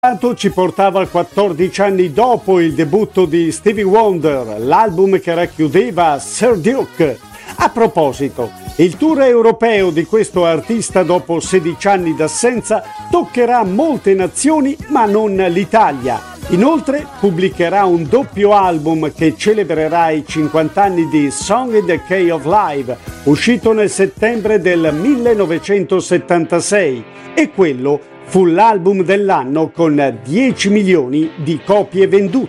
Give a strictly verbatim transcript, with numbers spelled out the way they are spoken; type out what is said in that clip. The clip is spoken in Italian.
Tanto ci portava quattordici anni dopo il debutto di Stevie Wonder, l'album che racchiudeva Sir Duke. A proposito, il tour europeo di questo artista dopo sedici anni d'assenza toccherà molte nazioni ma non l'Italia. Inoltre pubblicherà un doppio album che celebrerà i cinquanta anni di Song in the Key of Life, uscito nel settembre del millenovecentosettantasei, e quello fu l'album dell'anno con dieci milioni di copie vendute.